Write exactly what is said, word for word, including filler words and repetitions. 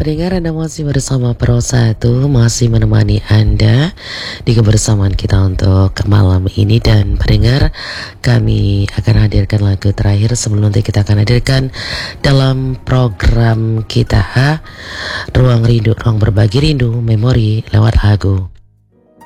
Pendengar, Anda masih bersama Pro satu, masih menemani Anda di kebersamaan kita untuk malam ini. Dan pendengar, kami akan hadirkan lagu terakhir sebelum nanti kita akan hadirkan dalam program kita Ruang Rindu, Ruang Berbagi Rindu Memori lewat lagu.